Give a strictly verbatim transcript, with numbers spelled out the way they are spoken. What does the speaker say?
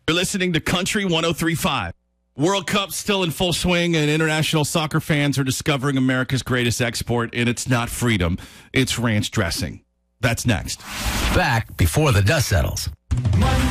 You're listening to Country one oh three point five. World Cup still in full swing, and international soccer fans are discovering America's greatest export, and it's not freedom. It's ranch dressing. That's next. Back before the dust settles.